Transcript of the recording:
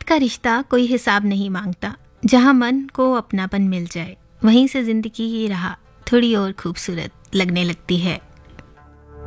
का रिश्ता कोई हिसाब नहीं मांगता। जहाँ मन को अपनापन मिल जाए वहीं से जिंदगी की राह थोड़ी और खूबसूरत लगने लगती है।